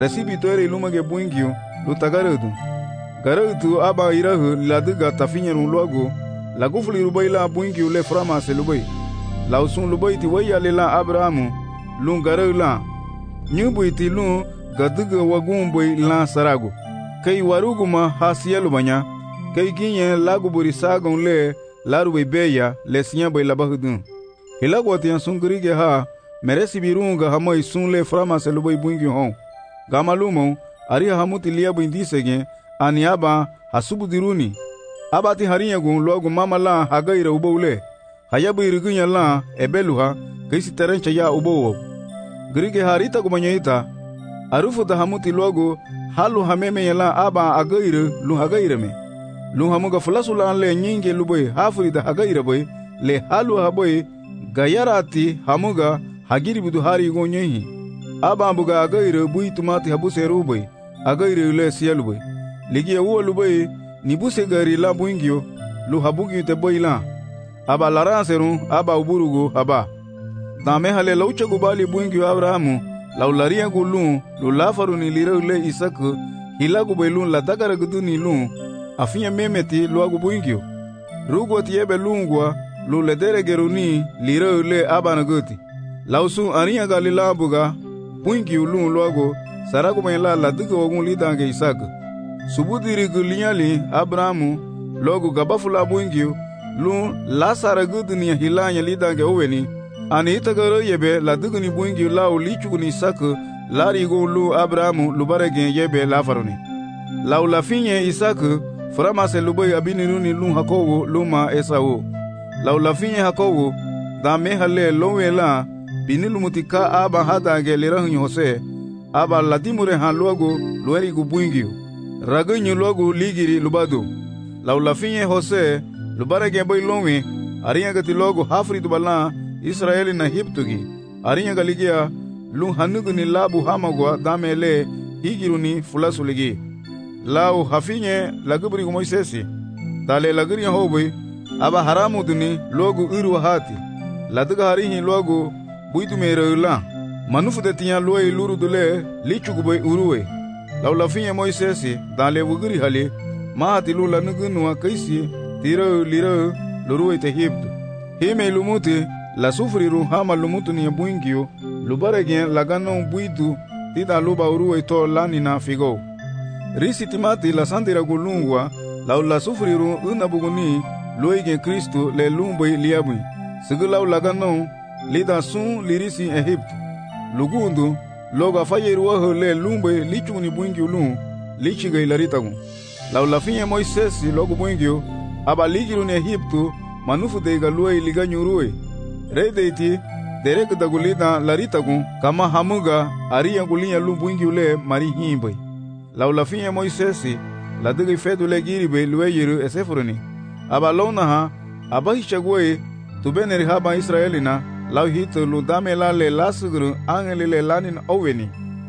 Resibi toire lumage buingio lu tagaredu. Garedu aba irahu laduga tafinyeru luago. Lagufli rubai la buingio le frama se lubai. Lausun lubai ti waya lela Abrahamu. Lun garedu la. Nyubu ti lun gaduga wagumboi la sarago. Kei waruguma hasiya lubanya. Kei ginye lagu buri sagon le larubai beya le sinya bai labahudun. Hilagwati sungurige ha meresi birunga hamoi sunle frama se lubai buingi hon. Gamalumo ari hamuti liabu indisege ani aba hasubu diruni. Abati harinyagun logu mama la hagaira uboule. Hayabu irigunya la ebeluha kaisi terencha ya ubowo. Grige harita kumanyaita. Arufu da hamuti logu halu hameme ya la aba agaira lu hagaira me. Lu hamuga fulasula le nyinge lubai hafuri da hagaira boy le halu haboy gayarati hamuga hagiri budu hari gonyehi. Aba ambuga agaire bui tumati habuse rubai. Agaire le siyalubai. Ligi ya uwa lubai nibuse gari la buingio lu habugi te boy la. Aba laranseru aba uburugo haba. Dame hale laucha gubali buingio Abrahamu. Laularia gulun lu lafaru ni lira ule isaku. Hilagu bailun la takara gudu ni lun. Afinya memeti lu agu buingio. Rugo tiebe lungwa lu ledere geruni lira ule aba naguti. Lausu aniya galila buga buingi ulun logo sarago bayla laduga wagun lidange Isaac. Subudiri gulinyali Abrahamu logo gabafula buingi lun la saragudu ni hilanya lidange oweni. Ani itagaro yebe laduga ni buingi lau lichugu ni Isaac lari go lu Abrahamu lubarege yebe lafaruni. Lau lafinye Isaac framase lubai abiniruni lun hakogo luma Esau. Lau lafinye hakogo dame hale lowela binilu mutika aba hadange lirahunyo Hose aba ladimure han luago lueri gubuingio ragunyo luago ligiri lubado laulafinye Hose lubarege boy lonwe ariya gati luago hafri dubala Israeli na hiptugi ariya galigia lu hanugu ni labu hamagwa damele higiruni fulasuligi lau hafinye lagubri gu Moisesi dale lagiri hoboy aba haramu duni luago uru hati laduga harihi luago buitu mereula manufu de tinya loe luru dule lichuguboy uruwe laulafinye Moisesi dale wuguri hale mahati lula nugunwa kaisi tiro liro luruwe te hibdu hime lumuti la sufriru hama lumutu ni buingio lubaregen lagano buitu tida luba uruwe to lanina figo risi timati la sandira gulungwa laula sufriru unabuguni loegen Kristo le lumboy liabui sigulaw lagano lida sun lirisi Egypte. Lugundu, loga fayeruaho le lumbe lichuni buingio lun, lichiga ilaritagun. Laulafinye Moisesi logo buingio, aba ligiru ni Egyptu, manufu de galue liganyurue. Redeiti, derek dagulida laritagun, kama hamuga, aria gulinya lun buingio le marihimbe. Laulafinye Moisesi, la digi fedu le giribe lueyiru esefuruni. Aba lonaha, aba hichagwe, tubeneri haba Israelina, lau hito lu dame la le lasuguru angeli le lanin oweni.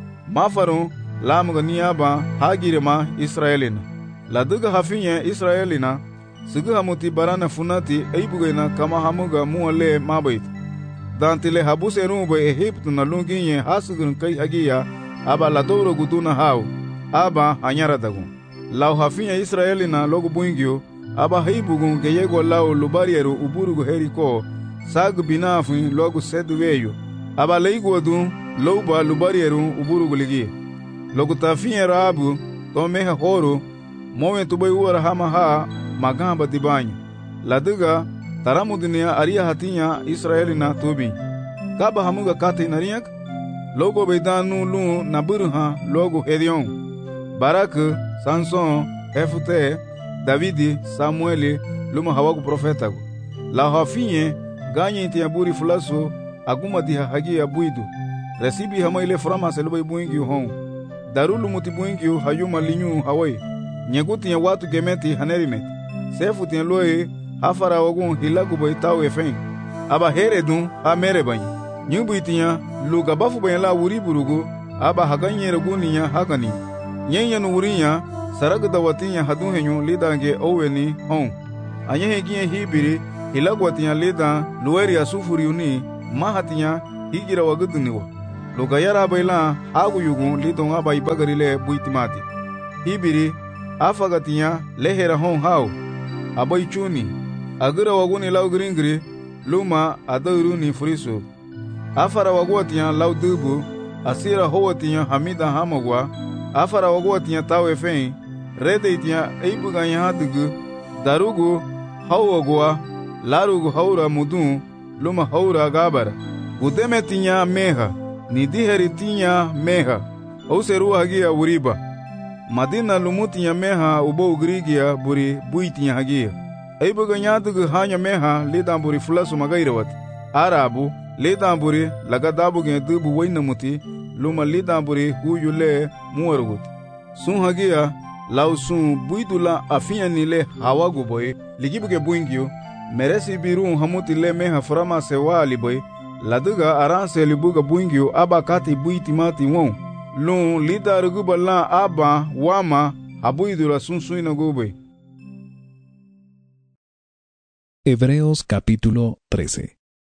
Mafaru lamuga niaba hagirema Israelina. La duga hafinye Israelina, sugu hamuti barana funati eibugena kama hamuga mua le mabait. Dantile habuse rumbe Egyptu na lunginye hasugurun kai hagia aba la douro guduna hau, aba hanyara dagun. Lau hafinye Israelina logu buingio, aba heibugun geyego lau lubarieru uburugu heriko, sagu binafin logo sedu veyo aba leigwodu louba lubarieru uburugu ligi logo tafinye rabu to meha horo mowen tubai uara hama ha magamba dibanyo laduga taramu dunia aria hatinya Israelina tubi kaba hamuga kati nariyak logo beidanu lu naburuha logo Hedion Barak Samson Hefute Davidi Samueli luma hawagu profetagu la hafinye ganyi inti yaburi fulaso aguma diha hagi ya buidu resibi hama ile frama selubai buingi hon darulu muti buingi hayuma linyu hawai nyeguti ya watu gemeti hanerimet sefuti ya loe hafara wagun hilagu bai tau efen aba heredun ha merebanyi nyubu itinya luga bafu bayala wuri burugu aba haganye reguni ya hagani nyenya nuwurinya saragda watinya hadun henyu lidange oweni hon anyehe ginye hibiri hilagwatinya leda lueri asufuriuni mahatinya higira waguduniwa Lo gayara baila hagu yugun lidon aba ibagari le buitimati. Hibiri afagatinya lehera hon hau. Abai chuni. Agira waguni lau gringri luma adauru ni friso. Afara wagwatinya lau dubu asira howatinya hamida hamagwa. Afara wagwatinya tawe fein rede itinya eibuganya hadugu darugu hawagwa larugu haura mudun luma haura gabara. Udeme tinya meha ni diheri tinya meha ouseru hagia uriba. Madina lumutinya meha ubo ugrigia buri buitinya hagia. Eibuganya hadugu hanya meha lidan buri fulasu magairawat. Arabu lidan buri lagadabu gen dubu wainamuti luma lidan buri huyule muwarugut. Sun hagia lau sun buidula afinya nile hawagu boy ligibuge buingyo meresi birun hamuti le meha frama sewali boy laduga aranse libuga buingyo aba kati buitimati won lun lidarugu bala aba wama habuidula sun suina gobe. Hebreos capítulo 13.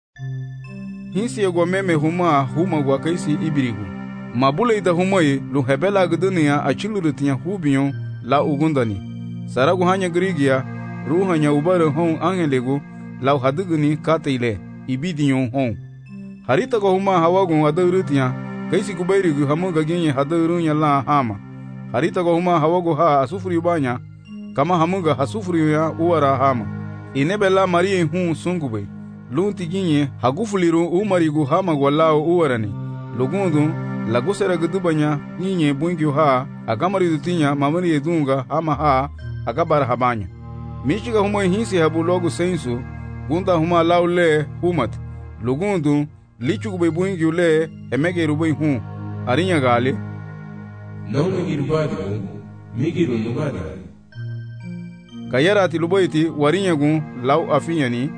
Hinsi yagwa meme huma gwa kaisi ibirigu mabule ida humoye lu hebela guduniya achilurutinya hubiyon la ugundani saragu hanya grigia ruhanya ubare hon angelegu lau haduguni kateile ibidiyon hon harita ko huma hawagun adurutinya kaisi kubairigu hamuga genye hadurunya la hama harita ko huma hawagu ha asufuri banya kama hamuga hasufuri ya uwara hama inebela marie hun sungube lunti ginye hagufuliru umarigu hama gwalao uwarani lugundu lagusera gudubanya nyinye bungyu ha agamari dutinya mamari edunga hama ha agabara habanya michiga huma hinsi habu logu sensu gunda huma laule humat lugundu lichugube bungyu le emege rubai hun arinya gale no migiru nubadi kayarati lubaiti warinyagun lau afinyani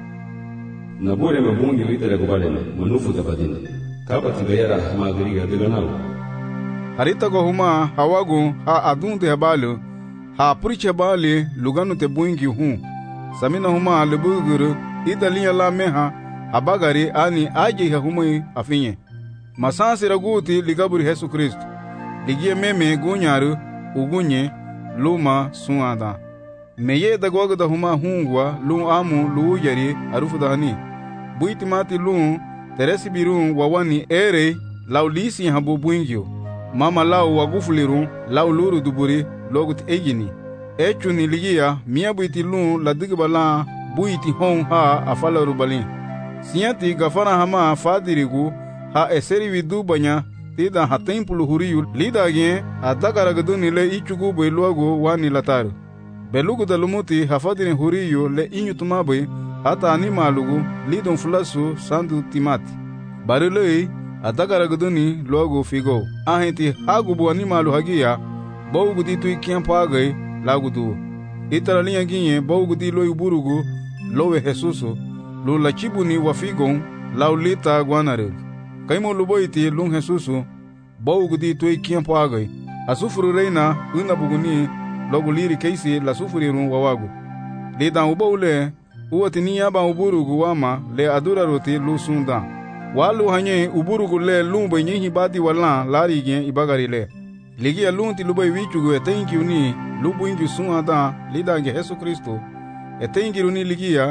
na bore mabungi litere kubalene manufu tapadina kapa tigayara magriga diganau harita ko huma hawagu ha adunde habalu ha puriche bali luganu te buingi hun samina huma lebuguru idalinya la meha habagari ani aje ha huma afinye masansi raguti ligaburi Yesu Kristo ligie meme gunyaru ugunye luma suada meye dagwaga da huma hungwa lu amu lu yari arufu dahani buitimati lu teresi birun wawani ere laulisi habu buingyo mama lau wagufuliru lau luru duburi logut egini echuni ligia mia buiti lu ladigibala buiti hon ha afala rubalin siyati gafara hama fadirigu ha eseri vidu banya tida ha tempulu huriyu lidagye adagaragaduni le ichugu beluago wani lataru belugu dalumuti hafadini huriyu le inyutumabe hata animalugu lidon fulasu sandu timati barilei adagaragaduni logo figo ahenti hagubu animalu hagia bawgudi tui kiampagai lagudu itaralinya ginye bawgudi loy burugu lowe Jesusu lu lachibuni wafigon laulita guanare kaimo luboiti lung Jesusu bawgudi tui kiampagai asufuru reina unabuguni logo liri keisi la sufurirun wawagu lidan ubawle uwatiniya ba uburugu wama le adura roti lu sunda walu hanye uburugu le lumbe nyihi badi wala lari gen ibagari le ligia lunti lubai wichugu etenki uni lubu ingi sunda lidange Yesu Kristo etenki uni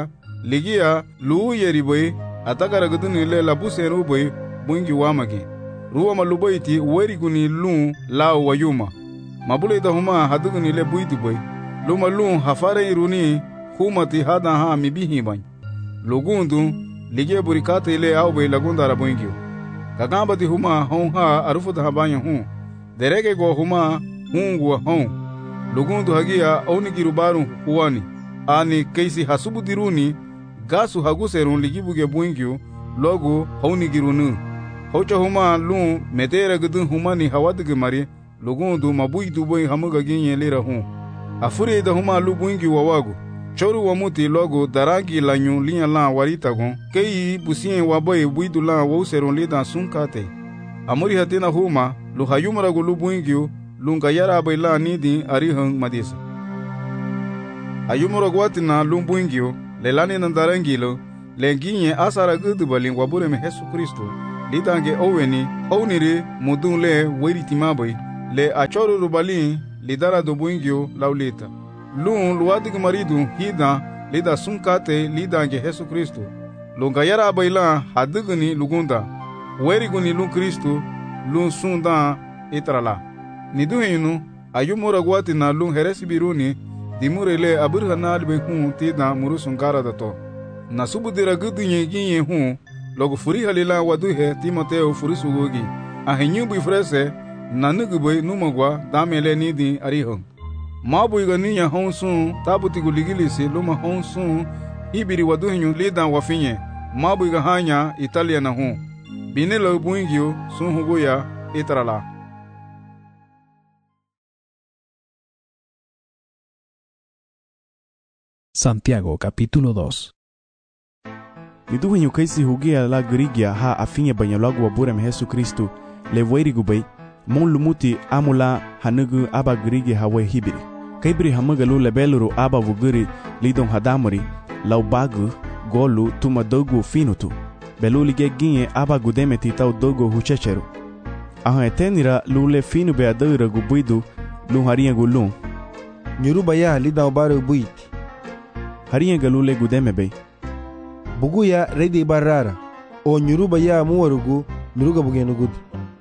ligia lu yeriboy atagara guduni le labuse ruboy bungi wamagi ruwa malubaiti weriguni lu lao wayuma mabule da huma haduguni le buiduboy luma lu hafare iruni humati hada ha mibihi bany lugundu ligie burikate ile aube lagunda rabungyo kagamba di huma hon ha arufu da habanya hu derege go huma hungwa hon lugundu hagia oni girubaru huani ani keisi hasubu diruni gasu haguserun ligibuge bungyo logo honi girunu hocha huma lu medera gudun humani hawadige mari lugundu mabuidu boy hamuga ginye lira hu afuri da huma lu bungyo wawagu choru wamuti logo daragi lanyu linya la warita gon kei busien waboy buidu la wauseron lidan sunkate amuri hatina huma lu hayumara go lu bungyo lunga yara bayla nidi arihan madisa ayumara gwatina lu bungyo lelani nandarangilo lenginye asara gudu balin wabure me Yesu Kristo lidange oweni ownire mudun le weritimaboi le achoro rubalin lidara do buingio laulita lun luadig maridu hida lida sunkate lidange Yesu Kristo longayara baila hadugni lugunda weriguni lun Kristo lun sunda itrala niduhinu ayumura gwati na lun heresibiruni dimurele aburhana albe hun tida murusun garadato nasubudira gudunye ginye hun logo furi halila waduhe Timoteo furisugogi ahenyu bifrese nanuguboi numagwa damele nidi arihon mabuiga ninya honsun tabuti guligilisi luma honsun ibiri waduhinyu lida wafinye mabuiga hanya Italia na hun binelo buingio sun hugoya itrala. Santiago capítulo 2. Niduhinyu kaisi hugia la grigia ha afinye banyalagu waburem Yesu Kristu le wairigubai mon lumuti amula hanugu aba grigi hawe hibiri kaibri hamagalu lebeluru aba wuguri lidon hadamuri lau bagu golu tuma dogu finutu belulige ginye aba gudemeti tau dogo huchecheru aha etenira lule finu be adura gubuidu lu haria gulun nyuruba ya lidon baru buiti haria galule gudeme bei bugu ya redi barara o nyuruba ya muwarugu miruga bugenu gudi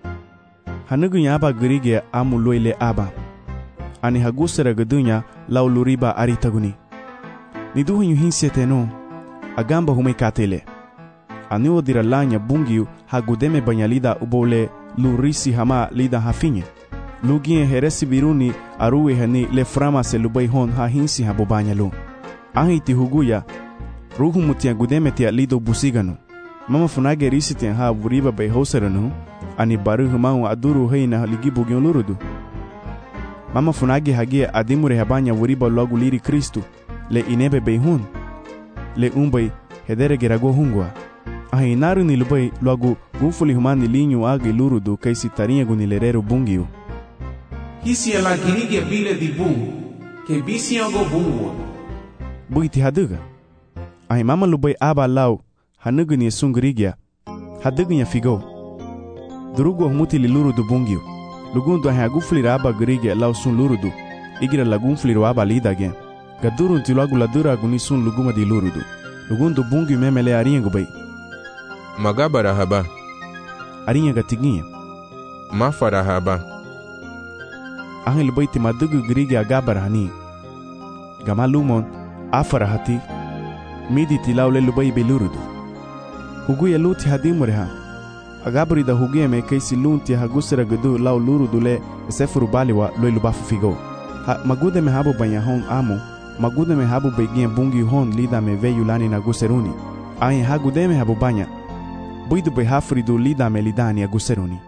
hanugu ya aba grige amu loile aba ani hagusera gadunya lau luriba aritaguni niduhinyu hinseteno agamba hume katele ani odira lanya bungiu hagudeme banyalida ubole lurisi hama lida hafinye lugie heresi biruni aruwe hani le frama se lubai hon ha hinsi habobanyalu ahiti huguya ruhu mutia gudeme tia lido busiganu mama funage risitian ha vuriba bai hoseranu ani baruhu mau aduru heina ligibu gyolurudu mama funage hagia adimure habanya vuriba logu liri Kristu le inebe beihun le umbai hedere gerago hungwa ahi naru ni lubai logu gufuli humani linyu agi lurudu kaisi tarinha gunilereru bungiu hisi ala girige bile di bungu ke bisi ago bungu buiti haduga ahi mama lubai aba lau hanugu ni sungrigia hadugu nya figo durugo humuti li lurudu bungiu lugundu ahi agufuli aba grigia lau sun lurudu igira lagunfuli aba lidage gadurun ti logu ladura guni sun luguma di lurudu lugundu bungiu memele aringu bai magabara haba arinha gatiginha mafara haba ahi lubai ti madugu grigia agabara hani gamalumon afara hati midi ti laule lubai belurudu huguya luti hadimureha agabri da huguya me kaisi lunti hagusera gudu lau lurudu le sefuru baliwa loi lubafu figo magude me habu banya hon amu magude me habu beginha bungi hon lida me veyu lani na guseruni ahi hagude me habu banya buidu be hafridu lida me lidani aguseruni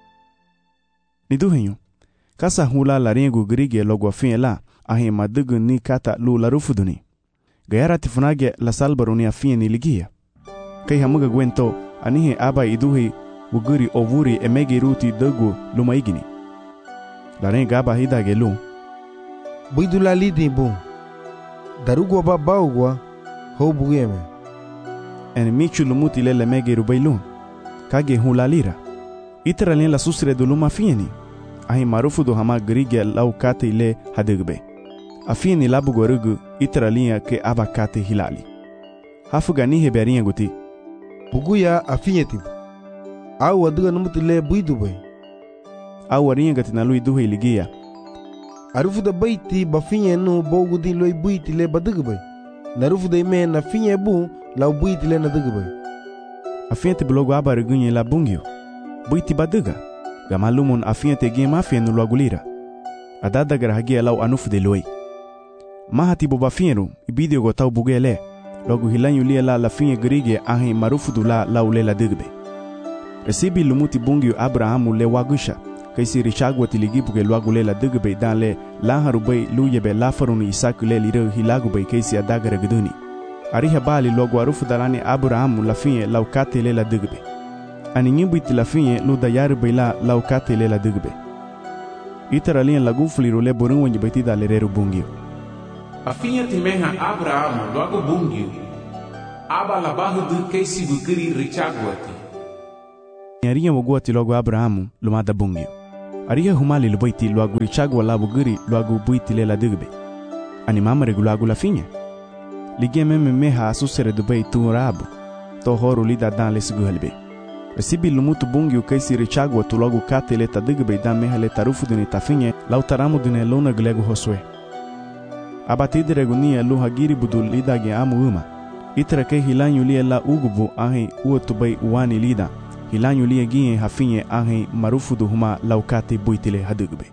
niduhinyu kasa hula laringu grige logo afin la ahi madugu ni kata lu larufuduni gayara tifunage la salbaruni afin ni ligia kai hamuga gwento anihe aba iduhi wuguri ovuri emegi ruti dogu lumaigini larenga aba hidage lu buidu la lidi bun darugwa babaugwa ho bugeme en michu lumuti lele megi rubailun kage hula lira itralin la susre do luma fieni ahi marufu do hama grige lau kate ile hadugbe afieni labu gorugu itralin ke aba kate hilali hafugani heberinha guti buguya afinyeti au aduga numuti le buidu bai au arinha gatina lui duhe ligia arufu da baiti bafinye nu bogudi loi buiti le badugu bai narufu da ime na finye bu lau buiti le nadugu bai afiente blogo aba regunye la bungio buiti baduga gamalumon afiente ge mafia nu lagulira adada garahagia lau anufu de loi mahati bo bafienu ibidio gotau bugele logo hilanyu lia la finye grige ahi marufu du la lau la dugbe resibi lumuti bungio Abrahamu le wagusha kaisi richagwa tiligibuge lwagule la dugbe dan le laharubai luyebe lafaruni Isaku le liro hilagubei kaisi adagara guduni ariha bali logo arufu dalani Abrahamu la finye lau kate le la dugbe ani nyimbuiti la finye lu dayarubai la lau kate le la dugbe itaralien lagufliru le borunwanyi baitida le reru bungio afinha timeha Abrahamu logo bungiu aba la bahudu kaisi bukiri richagwati Aria waguati logo Abrahamu lumada bungio. Aria humali lubaiti luagu richagu wala bugiri luagu buiti lela digbe. Ani mama regulagu la finye. Ligia meme meha asusere dubai tu rabu. To horu lida dan lesgu halbe. Resibi lumutu bungio kaisi richagu watu logo kate leta digbe dan meha leta rufu dune tafinye lau taramu dune lona glegu hoswe. Abatide regunia lu hagiri budul lida ge amu uma. Itara ke hilanyu lia la ugubu ahi uotubai uwani lida. Hilanyu lia gie hafinye ahi marufudu huma laukate buitile hadugbe.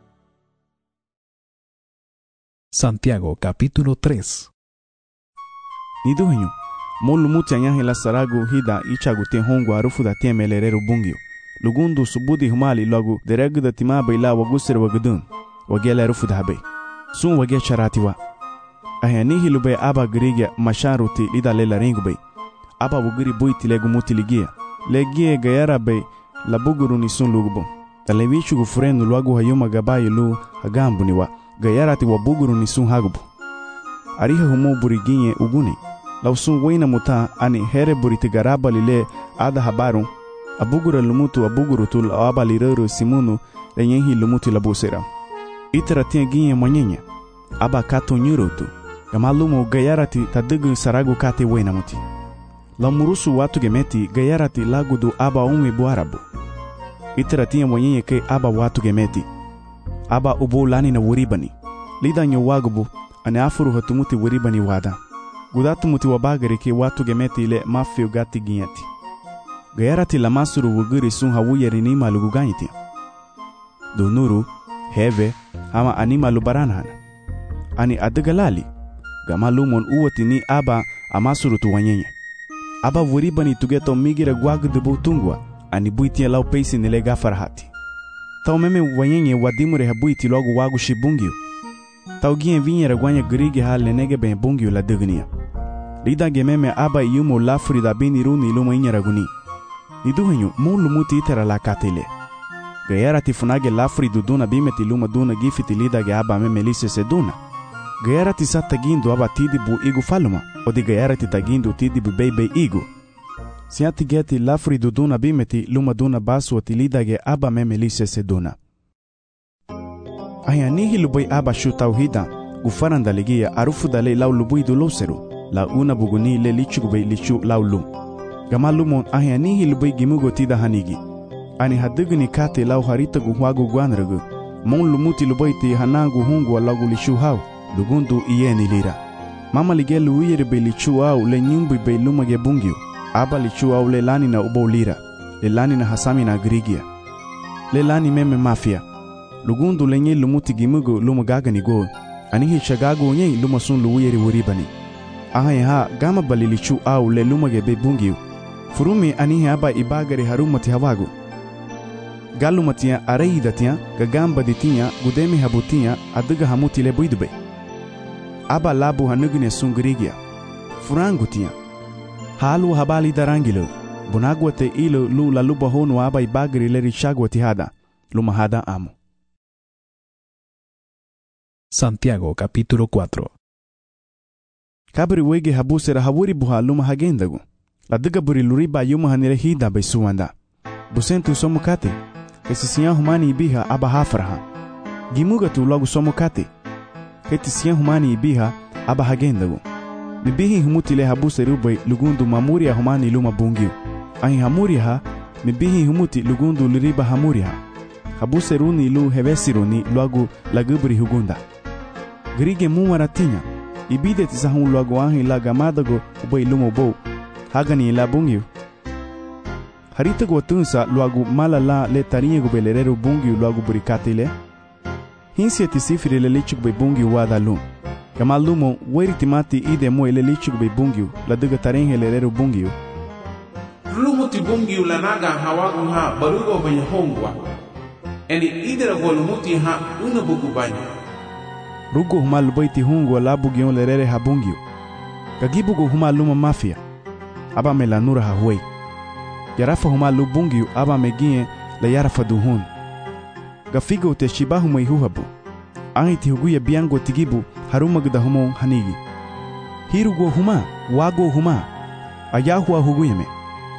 Santiago capítulo 3. Niduhenyu, molu muti anyahi la saragu hida ichagu te hongu arufuda temelerero bungio. Lugundu subudi humali logu dereguda timabe ila wagusir wagudun. Wagele arufuda habe. Sun wage charatiwa. Ahanihi lube aba girigia masharuti lida lela ringube. Aba wugiri buiti legu muti ligia. Legie gayara be la buguru ni sun lugubo. Talevichu gufurenu luagu hayuma gabayi lu hagambu niwa. Gayarati wa buguru ni sun hagubu. Ariha humu buriginye uguni. Lau sun wena muta ani here buriti garaba lile ada habaru. Abugura lumutu abuguru tul aba lirero simunu lenyehi lumutu labusera. Itara tia ginye mwanyenye. Aba kato nyurutu. Gamalumu gayarati tadigu saragu kate wena muti. La murusu watu gemeti gayarati lagudu aba umwe buarabu. Itara tia mwanyenye ke aba watu gemeti. Aba ubu lani na wuribani. Lida nyo wagubu ane afuru hatumuti wuribani wada. Gudatu muti wabagari ke watu gemeti ile mafio gati ginyati. Gayarati la masuru wugiri sun hawuyeri nima luguganyiti. Dunuru, heve, ama anima lubaranhana. Ani adagalali. Gamalumon uwati ni aba amasuru tuwanyenye. Aba wuribani tugeto migira guagudubu tungwa. Ani buitia lau peisi nile gafarahati. Tau meme wanyenye wadimure habuiti logo wagu shibungio. Tau gien vinyera gwanya grigi hale nege ben bungio la dugnia. Lida gememe aba yumo lafuri da bini runi iluma inyera guni. Niduhenyu mulu muti itera la katele. Gayara tifunage lafuri duduna bimeti luma duna gifiti lida ge aba meme lise seduna. Gayara ti satagindu aba tidibu igu faluma. Odi gayara ti tagindu tidibu bebe igu. Siati geti lafuri duduna bimeti luma duna basu oti lida ge aba meme lise seduna. Ayanihi lubui aba shutauhida gufaranda ligia arufu dale lau lubui du loseru. La una buguni le lichugube lichu lau lum. Gamalumon ayanihi lubui gimugo tida hanigi. Ani haduguni kate lau harita guhuagu guanragu. Mon lumuti lubui ti hanangu hungu alagu lichu hau. Lugundu iyeni lira. Mama lige luiyere be lichu au le nyumbu be lumage bungio. Aba lichu au le lani na ubo lira. Le lani na hasami na grigia. Le lani meme mafia. Lugundu lenye lumuti gimugo lumagagani go. Anihi shagago nye lumasun luiyere wuribani. Aha gama bali lichu au le lumage be bungio. Furumi anihi aba ibagari harumati hawago. Galumatia areidatia gagamba ditia gudemi habutia aduga hamuti le buidube. Aba labu hanugine sungrigia. Furangutia. Halu habali darangilo. Bunagwate ilo lu la luba honu aba ibagari le richagwati hada. Lumahada amo. Santiago capítulo 4. Kabri wege habusera hawuri buha luma hagendagu. La duga buri luriba yuma hanire hida bay suwanda. Busentu somukate. Kesisiya humani ibiha aba hafraha. Gimuga tu logu somukate. Ketisiya humani ibiha aba hagendagu. Mibihi humutile habuse rubay lugundu mamuria humani luma bungiu. Ahi hamuria mibihi humuti lugundu luriba hamuria. Habuse runi lu hevesiruni logu lagubri hugunda. Grige muwaratinya. Ibide tisahun logu ahi la gamadago ubay lumo bow. Hagani la bungiu. Harita go tunsa logu malala le tarinye go belerero bungiu logu burikatile. Hinsia tisifiri le lichuk be bungiu wada lum. Kamalumo weri timati ide mo ele lichuk be bungiu la duga tarinye lerero bungiu. Lumo ti bungiu la naga hawagu ha barugo banya hongwa. Eni idera go lumuti ha una bugu banya. Rugo huma lubaiti hungu la bugion lerere ha bungiu. Kagibugo huma luma mafia. Aba melanura ha huei. Yarafa huma lubungiu aba megie la yarafa duhun. Gafigo te shibahu meihuhabu. Ahiti huguya biango tigibu haruma gudahumo hanigi. Hirugo huma, wago huma. Ayahua huguyeme.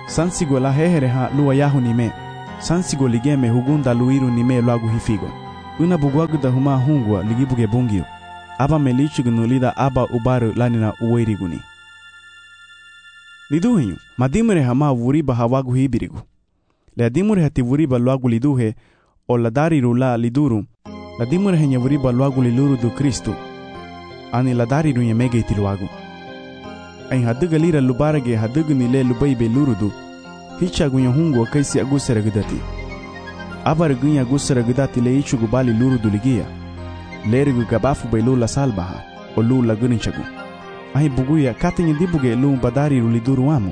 Sansigo la hehere ha lua yahu nime. Sansigo ligeme hugunda luiru nime luagu hifigo. Una bugwagu da huma hungwa ligibuge bungio. Aba melichugu nulida aba ubaru lanina uweiriguni. Liduhenyu, madimure hama wuriba hawagu hibirigu. Le adimure hati wuriba luagu liduhe, o ladariru la liduru, ladimure henya wuriba luagu liluru du Kristu. Ani ladariru nyemege iti luagu. Ain haduga lira lubarage hadugu nile lubaibe lurudu, hicha gunya hungu kaisi agusera gudati. Abar gunya agusera gudati le ichu gubali lurudu ligia. Lerigu gabafu bai lula salbaha, o lula guninchagu. Ahi buguya katenye dibuge lu badariru liduru wamu.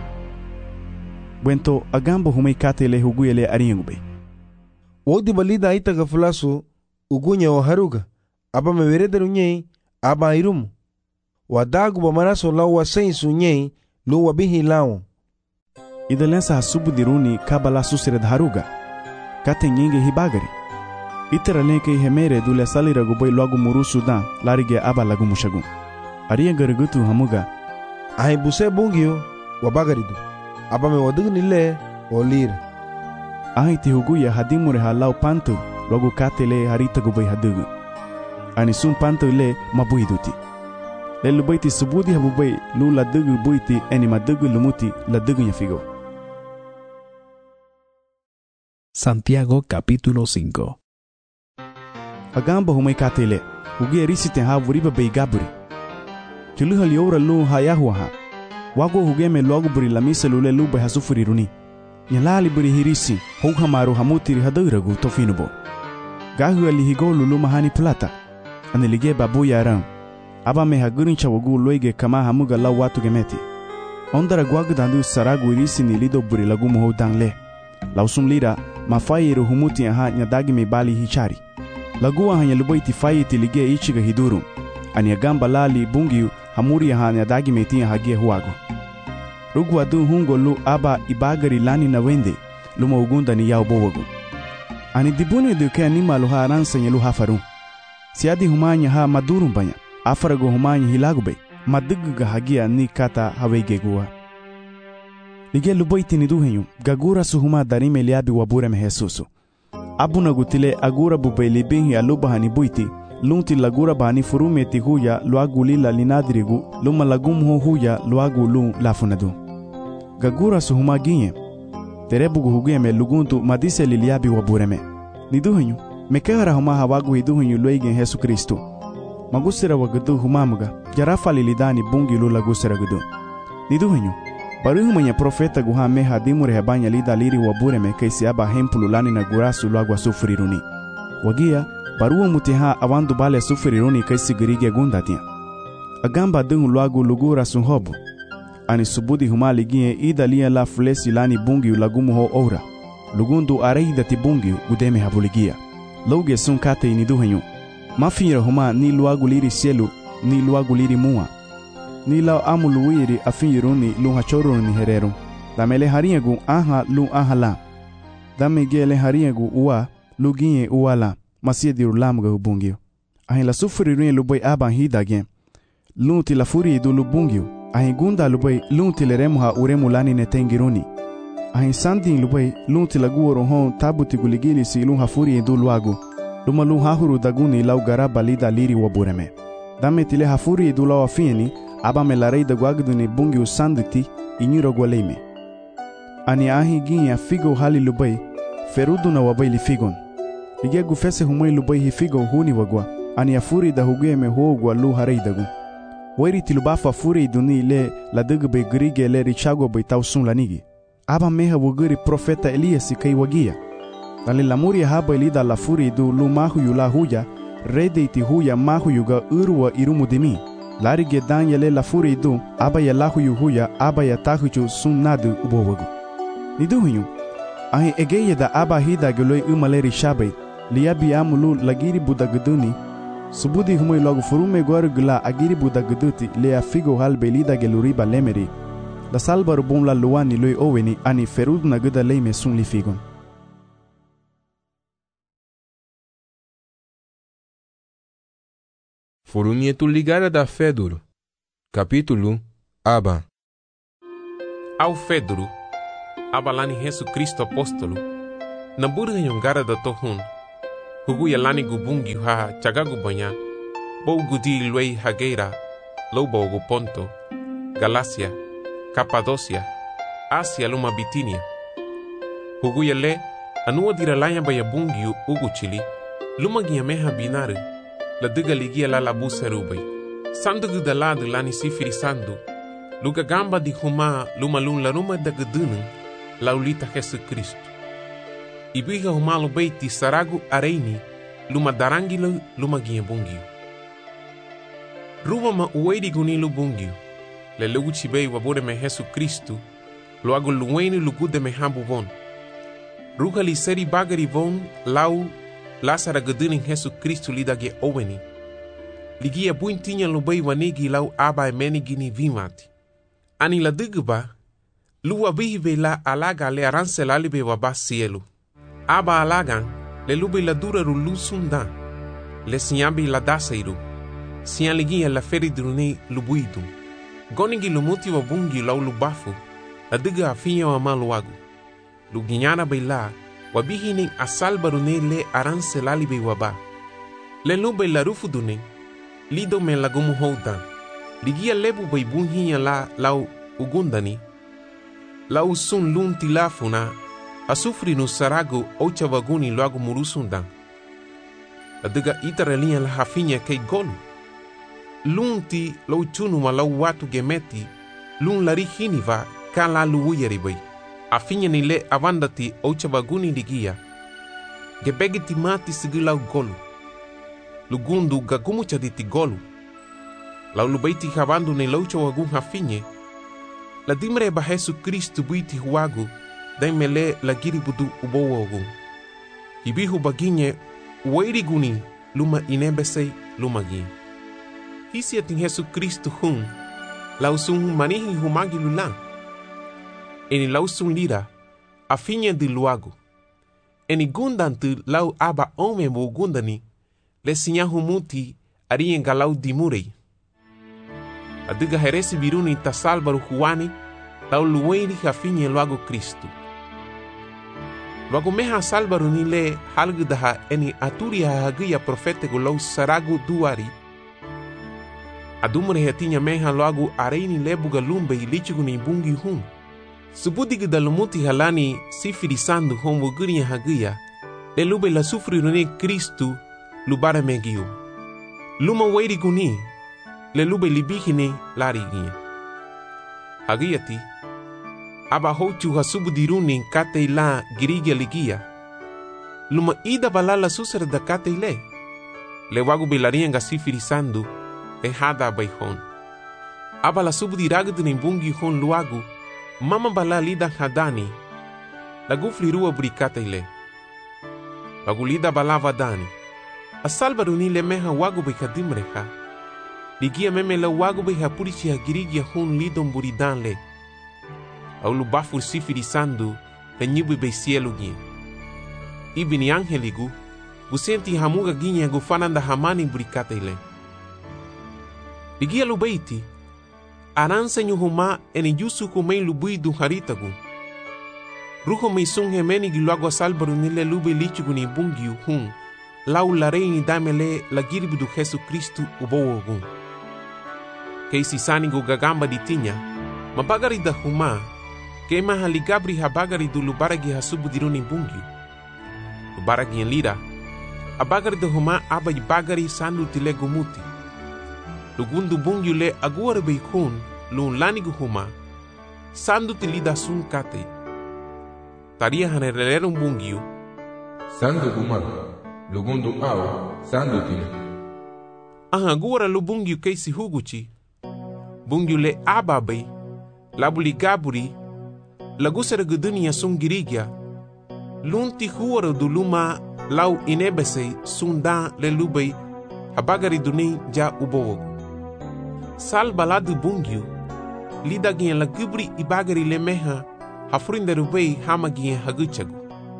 Bwento agambo humei kate le huguya le ariengube. Odi balida aita gafulasu ugunya o haruga. Aba meverederu nyei, aba irumu. Wadagu ba maraso lau wa sensu nyei, lu wa bihi lau. Ida lensa hasubu diruni kabala susired haruga. Kate nyinge hibagari. Itera lenke hemere dule salira guboi logu muru sudan, larige aba lagu mushagu. Ariengar gutu hamuga. Ahi buse bungio, wabagaridu. Aba me wadugu nile, o lira. Ahi ti huguya hadimure ha lau pantu, logu kate le harita guboi hadugu. Ani sun pantu le mabuiduti. Le lubaiti subudi habubai lu la dugu buiti eni madugu lumuti la dugu nyafigo. Santiago capítulo 5. Agamba humai katele, hugia risite ha wuriba bei gaburi. Tuluha liora lu ha yahuaha. Wago hugeme logu buri la misa lule lu bai hasufuri runi. Nyalali buri hirisi, houha maru hamutiri haduragu tofinubo. Gahu alihigo lulu mahani plata. Anilige babu yaram. Aba me hagurincha wagu loige kama hamuga la watu gemeti. Ondara gwagu dandu saragu irisi ni lido buri lagu muho dangle. Lausum lira, mafayiru humuti aha nyadagi me bali hichari. Lagu aha nyalubaiti fayiti lige ichiga hidurum. Ani agamba lali bungiu hamuri aha nyadagi me tia hagie huago. Rugu adu hungo lu aba ibagari lani na wende, luma ugunda ni yao bowagu. Ani dibune duke anima luha aransa nye luha farum. Siadi humanya ha madurum banya. Afarago humanya hilagube, maduguga hagia ni kata hawegegua. Lige lubaiti ni duhenyu, gagura suhuma darime liabi wabure mehesusu. Abuna gutile agura bube libinhi alubaha ni buiti, lunti lagura bani furumeti huya luagu lila linadirigu, luma lagumho huya luagu lu lafunadu. Gagura suhuma ginye, terebugu hugeme luguntu madise liliabi wabureme. Ni duhenyu, mekehara huma hawagu hiduhenyu luegen Yesu Kristu. Magusira wagadu humamuga, jarafa lilidani bungi lula gusira gudu. Niduhenyu, baruhu mwenye profeta guha meha dimure hebanya lida liri wabureme kaisi aba hempulu lani na gurasu luagwa sufuriruni. Wagia, baruhu mutiha awandu bale sufuriruni kaisi girige gundatia. Agamba dungu luagu lugura sunhobu. Ani subudi humali gie ida lia la flesi lani bungi ulagumu ho ora. Lugundu areidati bungi gudeme habuligia. Lauge sun kate niduhenyu. Mafira huma ni luagu liri sielu, ni luagu liri mua. Ni lao amu luwiri afiniruni lu hachoruni ni hereru. Dame le hariegu aha lu aha la. Dame ge le hariegu ua, lu ginye ua la. Masia diru lamuga hubungio. Ahin la sufuri runi lubai aban hidage. Lunti la furi du lubungio. Ahin gunda lubai lunti le remuha uremu lani netengiruni. Ahin sandin lubai lunti la guoro hon tabuti guligili si lunha furi du luagu. Luma lu hahuru daguni lau garaba lida liri wabureme. Dame tile hafuri du lau afieni, aba me la rei da guagduni bungi usanditi, inyuro gualeime. Ani ahi ginya figo hali lubai, ferudu na wabai li figon. Lige gufese humoi lubai hi figo huni wagwa, ani afuri da hugueme huogwa lu harei dagu. Wairi tilubafa afuri duni le la dugbe grige le richago bai tausun lanigi. Aba meha wuguri profeta Elias kai wagia. Dale la muria haba ilida la furi du lu mahuyu la huya, rede iti huya mahuyu ga urwa irumu dimi. Larige danyele la furi du, aba ya lahuyu huya, aba ya tahuju sun nadu ubowagu. Niduhuyu, ahi egeye da aba hida guloi umaleri shabai, liabi amulu lagiri budaguduni, subudi humoi logu furume gula agiri budaguduti lea figo halbe lida geluriba lemeri, la salbaru bun la luani loi oweni ani ferud na guda leime sun li figon. Furumietul ligarea da Feduru. Capítulo Aba. Au Fedru, abalani Yesu Kristo apostolo, na burga yongara da tohun, hugu yalani gubungi ha chagagu banya, bou gudi luei hageira, lobo gu Ponto, Galácia, Capadócia, Ásia luma Bitínia. Hugu yale, anua diralanya baya bungi ugu chili, luma giameha binare, la diga ligia la labusa rubai. Sandu da lado lani sifiri sandu, luga gamba di huma luma lun la ruma da gedunung, laulita Yesu Kristo. Ibiga huma lo beiti saragu areini, luma darangilo luma gia bungiu. Ruba ma uedi gunilu bungiu, le lugu chibei wabure me Yesu Kristo, lo agu luweni lugude me hambu von. Ruga li seri bagari von, lau lasara geduning Yesu Kristo lidage oweni. Ligia buintinya lo bei wanegi lau aba e menigini vimati. Ani la digba, lua bihibe la alaga le aranse lalibe waba sielu. Aba alagan, le lube la dura rulu sunda, le sinyambi la daseiru, siyan ligia la feridrune lubuidum. Gonigi lumuti wabungi lau lubafu, la diga afinya wa maluagu. Luginyana be la, wabihining asal barune le aranse lalibe waba. Le lube la rufudune, lido me lagumu houdan. Ligia lebu bai bunhinya la lau ugundani. Lau sun lun tilafuna, asufri no sarago ocha vaguni loago murusundan. La diga itaralinha la hafinha kei golu. Lun ti lau chunuma lau watu gemeti, lun lari hiniva ka la luuyari bai. Afinha ni le avandati ocha vaguni ligia. Gebegiti mati sigi lau golu. Lugundu gagumu chaditi golu. Lau lubaiti havandu ne laucha wagun hafinye. La dimre ba Yesu Kristo buiti huagu, dai mele la giribudu ubowo wagun. Hibihu baginye, uwairi guni, luma inebesei luma gin. Hisi ating Yesu Kristo hun, lau sun manihi humagi lulang. Eni lau sun lira, afinye di luagu. Eni gundantu lau aba ome mo gundani, le sinyahu muti arien galau dimurei. Adiga heresi biruni tasalbaru huani, lau luweiri hafinye luago Kristo. Luago meha salbaru ni le halgudaha eni aturi hahagia profetego lau saragu duari. Adumure hetinya meha luago areini lebuga lumbe ilichigu ni bungi hun. Subudigu da lumuti halani sifiri sandu homo guria hagia, le lube la sufri rune Kristo lubare megiu. Luma weiri guni, le lube libihine larigia. Hagiati, aba hochu hasubu diruni kate la girigia ligia. Luma ida balala susar da kate le wagu belarianga sifiri sandu, le hada baihon. Aba la subu diragdu nimbungi hon luagu, mama bala lida hadani, la gufli rua burikate le. Wagu lida balava dani. Asalbaru ni le meha wagu be kadimreha. Ligia meme la wagu be hapurichi hagirigia hun lidon buridan le. Au lubafur sifiri sandu le nyibu be sielu gien. Ibini angeligu, busenti hamuga ginye gufananda hamani burikate le. Ligia lubeiti, aranse nyuhuma eni yusu kumei lubuidu haritagu. Ruho meisun hemeni giluago asalbaru ni le lube lichugu ni bungiu hun. Lau la reini damele la giribudu Yesu Kristo ubowogun. Keisi sanigo gagamba ditinya, mabagari da huma, kema haligabri habagari du lubaragi hasubu diruni bungiu. Lubaragi en lira, abagari da huma abai bagari sandu tilego muti. Lugundu bungiu le aguare beikun, lun lanigu huma, sandu tilida sun kate. Taria hanerelerum bungiu, sandu humaru. Lugundu au, sandu tine. Ahagura lu bungiu keisi huguchi. Bungiu le ababai, labuli gaburi, lagusara gudunia sun girigia. Lunti huara du luma lau inebesei sundan le lubai, habagari duni ja ubowogu. Sal baladu bungiu, lidagien la gubri ibagari le meha, hafrinde rubei hamagien haguchagu.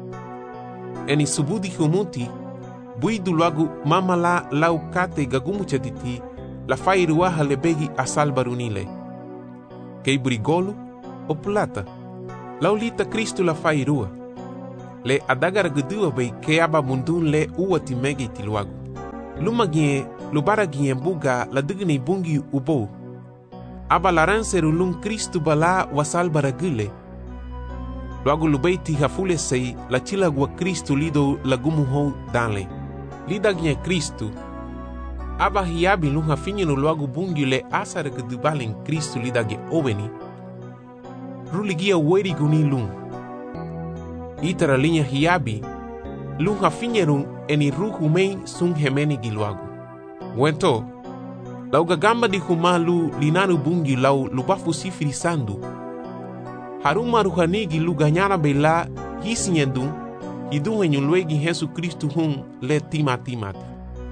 Eni subudi humuti, buidu lagu mama la lau kate gagumu chatiti la fairuaha lebegi asal barunile. Kei burigolu o plata. Laulita Kristu la fairua. Le adagara gedua bei ke aba mundun le uwa timege tiluagu. Luma gie lubara gie buga la digni bungi ubo. Aba laranseru lum Kristu bala wasal baragile. Luagu lubeiti hafule sei la chilagua Kristu lido lagumuho danle. Lida gie Kristu. Aba hiabi lum hafinye no luagu bungi le asara gedubalen Kristu lida gie oveni. Ruligia weri guni lum. Itara linha hiabi, lum hafinyerum eni ruhu mei sun hemeni giluagu. Wento, lau gagamba di humalu linanu bungi lau lubafu sifiri sandu. Haruma ruhanigi lu ganyana bela hisinyendum, hidung henyulwegi Yesu Kristu hun le timati.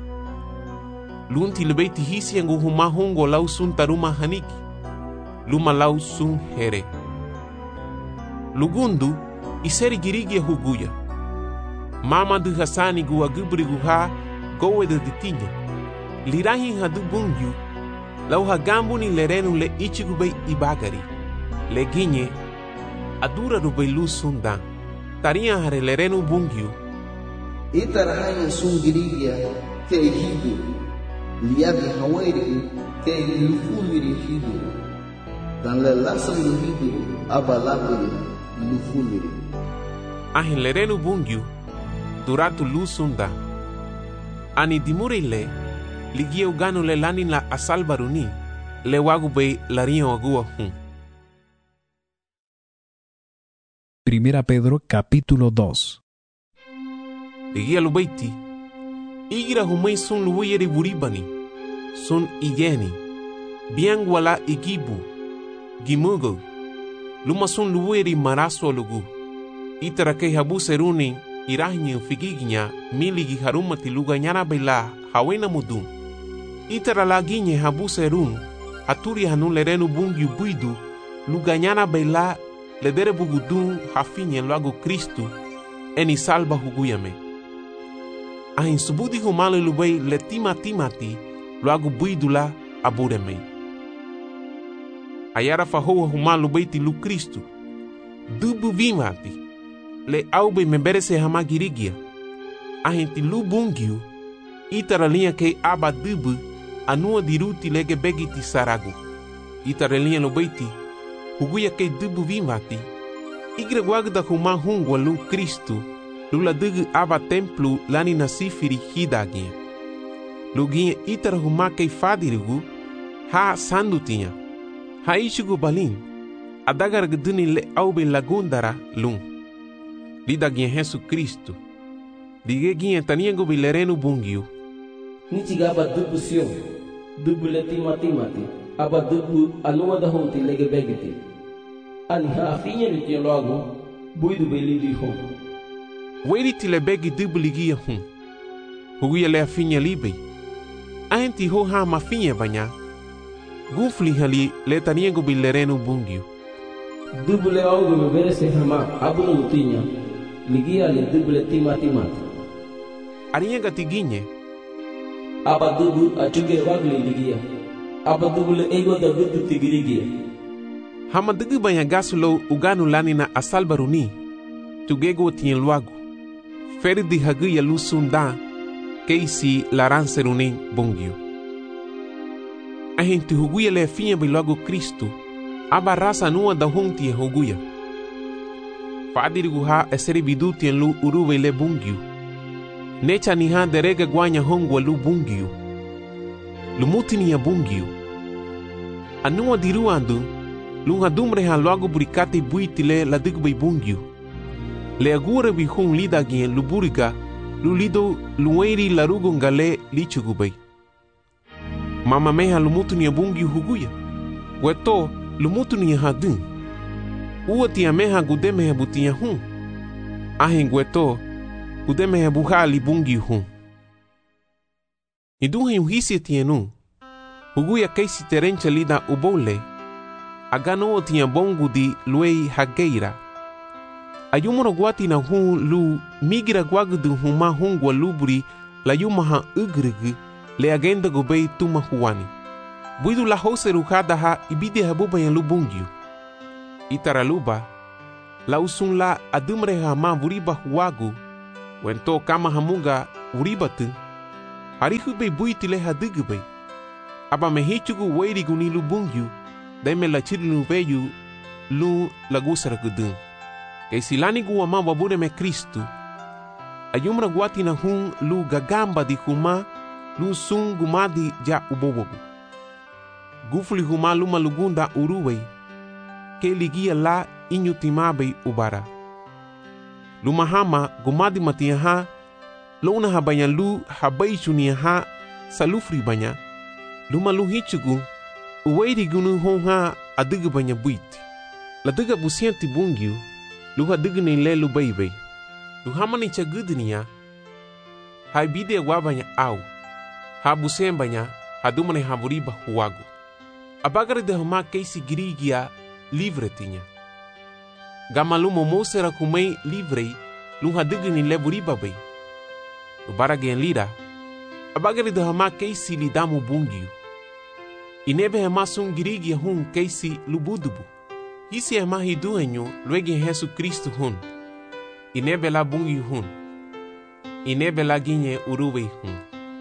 Lunti lebeiti hisyengu huma hungo lau sun taruma haniki, luma lau sun here. Lugundu, iseri girigia huguya. Mama du hasani gua gubri guha gowe de ditinya. Lirahi hadu bungyu. Lau hagambu ni lerenu le ichigubei ibagari. Leginye adura rubei lu sundan. Taria hare lerenu bungyu. Itarahaya sun girigia ke hidu. Liabi hawairi ke lufuliri hidu. Dan le lasam hidu abalabiri lufuliri. Ahin lerenu bungyu duratu lusunda. Ani dimurile ligia uganu le lanin la asalbaruni le wagu bei lario agua hun. Primera Pedro capítulo 2. Ligia lubeiti igira humei sun luweyeri buribani sun iyeni biangwala igibu gimugo luma sun luweyeri maraso lugu. Itara ke habu seruni irahinye figiginya miligi harumati luga nyana bela hawena mudum. Itara laginye habu serun haturi hanu lerenu bungi buidu luga nyana bela ledere bugudun hafinye luago Kristu eni salba huguyame. Ahin subudi humale lubei le timati luago buidu la abureme. Ayara fahoa humale lubeiti lu Kristu dubu vimati. Le aube memberese hama girigia. Ahenti lu bungiu. Itara linha ke aba dubu. Anua diruti lege begiti saragu. Itara linha lo beiti. Huguya ke dubu vimati. Igre guagda huma hungwa lu Kristu. Lula dugu aba templu lani nasifiri hidagia. Luginha itara huma ke fadirigu. Ha sandutinha. Ha ishigu balin. Adagar gduni le aube lagundara lung. Lida gie Yesu Kristu. Dige gie taniengo bilerenu bungiu. Nichiga aba dubu sio. Dubu le timati. Aba dubu anua da honti lege begiti. Ani hafinye litio logo. Buidu belidi hon. Weri tile begi dubu ligia hun. Huguya le afinye libe. Ahenti ho ha mafinye banya. Gufli hali le taniengo bilerenu bungiu. Dubu le augo me verese hama abunu lutinya. Ligia le duble timati. Arienga tiginye. Aba dubu achuge wagli ligia. Aba dubu le ego da dubu tigirigia. Hama dugu banya gasulo uganu lani na asalbaruni. Tugego tien luagu. Feri di hagu ya lusunda. Keisi laranseruni bungyu. Ahin tu huguya le finye biluagu Kristu. Aba rasa nua da honti huguya. Fadirigu ha eseri bidutien lu uruwe le bungiu. Necha ni ha derega guanya hongwa lu bungiu. Lumutini ya bungiu. Anua diruandu, lu hadumre ha luago burikati buitile la digbe bungiu. Le agure bihun lida gien lu buriga, lu lido lueri larugo ngale lichugubei. Mama meha lumutini ya bungiu huguya. Weto lumutini ya hadun. Ua tia meha gudemehe butia hun. Ahin gueto, gudemehe buhali bungi hun. Idunhe uhisi tienu. Huguya keisi terencha lida ubole. Agano tia bongu di luei hageira. Ayumoro guati na hun lu migira guagudu huma hungwa luburi la yumaha ugrigi le agenda gobei tuma huani. Buidu la hose rujada ha ibide habuba yan lu bungiu. Itaraluba, la usun la adumre hama vuriba huagu, wento kama hamunga uribatun, harihube buitile hadugube, aba mehichugu wairigu ni lubungyu, daime la chirilu veyu, lu lagusara gudun. Kay silani guwa ma wabure me Kristu, ayumra guati na hun lu gagamba di huma, lu sun gumadi ja ubobogu. Gufuli huma luma lugunda uruwei, ke ligia la inyutimabe ubara. Luma hama gumadi matiaha, luna habanya lu habai chuniaha salufri banya, luma lu hichugu, uweiri gunu honha adiga banya buiti. La diga busianti bungyu, lu hadiga ni le lu baybay. Lu hamani chagudniya, hai bide wabanya au, ha busien banya, hadumane havuriba huagu. Abagari de hama keisi girigia livre tinya. Gama lu momosera kumei livre, lu hadiga ni le vuriba bay. Lu baragen lira, abagari de hama keisi lidamu bungyu. Inebe hama sun girigia hun keisi lu budubu. Hisi hama hiduenyo luegi Yesu Kristu hun. Inebe la bungi hun. Inebe la ginye uruwe hun.